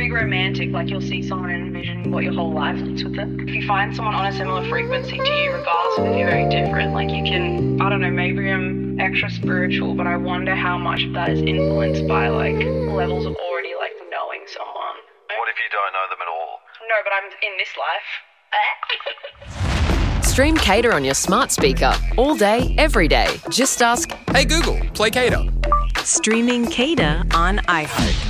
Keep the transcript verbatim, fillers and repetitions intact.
very romantic. Like, you'll see someone and envision what your whole life is with them. If you find someone on a similar frequency to you, regardless of if you're very different, like, you can, I don't know, maybe I'm extra spiritual, but I wonder how much of that is influenced by, like, levels of already, like, knowing someone. What if you don't know them at all? No, but I'm in this life. Stream Cater on your smart speaker all day, every day. Just ask, "Hey Google, play Cater." Streaming Cater on iHeart.